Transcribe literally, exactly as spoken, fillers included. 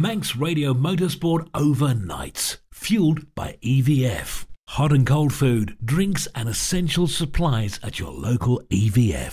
Manx Radio Motorsport Overnights, fueled by E V F. Hot and cold food, drinks and essential supplies at your local E V F.